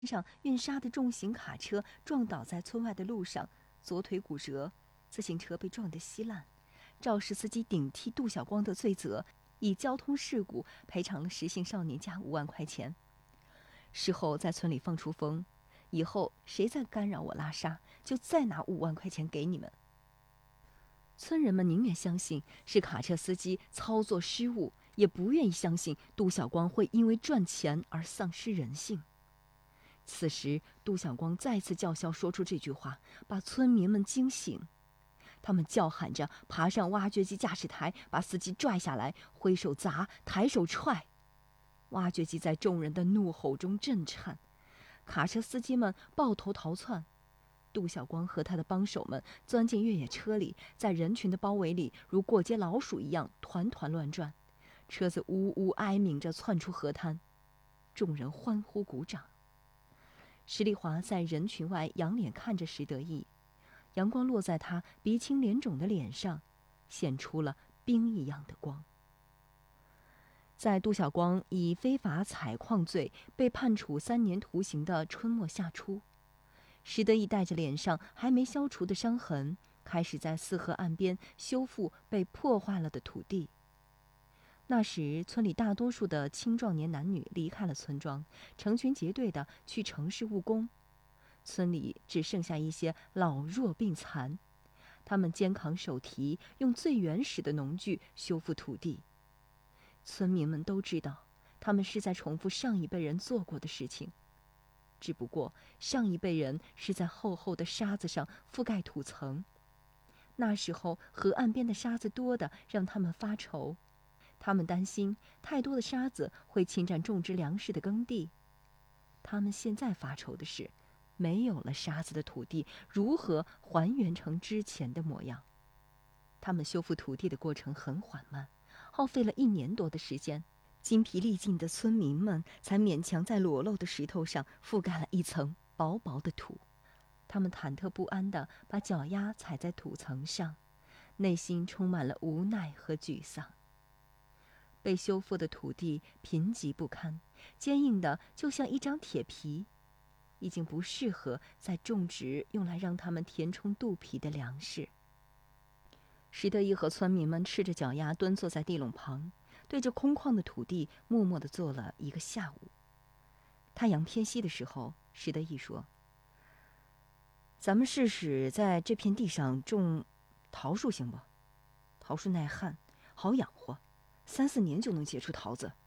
上运沙的重型卡车撞倒在村外的路上，左腿骨折，自行车被撞得稀烂。肇事司机顶替杜晓光的罪责，以交通事故赔偿了石姓少年家5万块钱。事后在村里放出风，以后谁再干扰我拉沙，就再拿5万块钱给你们。村人们宁愿相信是卡车司机操作失误，也不愿意相信杜晓光会因为赚钱而丧失人性。此时，杜晓光再次叫嚣说出这句话，把村民们惊醒。他们叫喊着爬上挖掘机驾驶台，把司机拽下来，挥手砸，抬手踹。挖掘机在众人的怒吼中震颤，卡车司机们抱头逃窜。杜晓光和他的帮手们钻进越野车里，在人群的包围里如过街老鼠一样团团乱转，车子呜呜哀鸣着窜出河滩，众人欢呼鼓掌。石丽华在人群外仰脸看着石德义，阳光落在他鼻青脸肿的脸上，显出了冰一样的光。在杜晓光以非法采矿罪被判处3年徒刑的春末夏初，石德义带着脸上还没消除的伤痕，开始在四河岸边修复被破坏了的土地。那时，村里大多数的青壮年男女离开了村庄，成群结队地去城市务工。村里只剩下一些老弱病残，他们肩扛手提，用最原始的农具修复土地。村民们都知道，他们是在重复上一辈人做过的事情，只不过上一辈人是在厚厚的沙子上覆盖土层。那时候河岸边的沙子多得让他们发愁，他们担心太多的沙子会侵占种植粮食的耕地。他们现在发愁的是，没有了沙子的土地如何还原成之前的模样。他们修复土地的过程很缓慢，耗费了1年多的时间，筋疲力尽的村民们才勉强在裸露的石头上覆盖了一层薄薄的土。他们忐忑不安地把脚丫踩在土层上，内心充满了无奈和沮丧。被修复的土地贫瘠不堪，坚硬的就像一张铁皮，已经不适合再种植用来让他们填充肚皮的粮食。石德义和村民们赤着脚丫蹲坐在地垄旁，对着空旷的土地默默地坐了1个下午。太阳偏西的时候，石德义说：“咱们试试在这片地上种桃树行不？桃树耐旱，好养活，3、4年就能结出桃子。”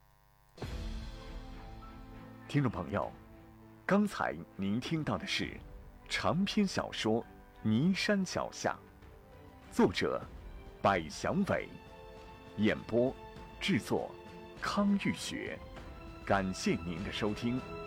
听众朋友，刚才您听到的是长篇小说《尼山脚下》，作者百祥伟，演播制作康玉学。感谢您的收听。